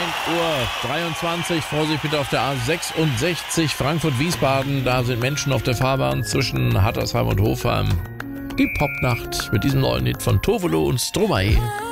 1:23 Uhr. Vorsicht bitte auf der A66 Frankfurt-Wiesbaden. Da sind Menschen auf der Fahrbahn zwischen Hattersheim und Hofheim. Die Popnacht mit diesem neuen Hit von Tovolo und Stromae.